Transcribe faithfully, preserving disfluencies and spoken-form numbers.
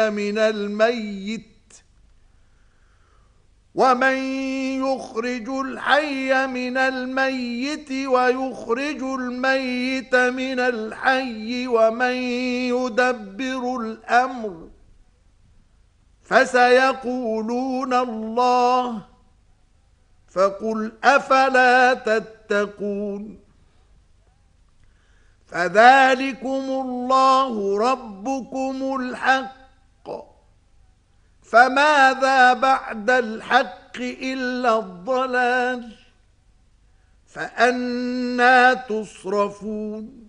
الحي من الميت ومن يخرج الحي من الميت ويخرج الميت من الحي ومن يدبر الأمر فسيقولون الله فقل أفلا تتقون فذلكم الله ربكم الحق فماذا بعد الحق إلا الضلال فأنى تصرفون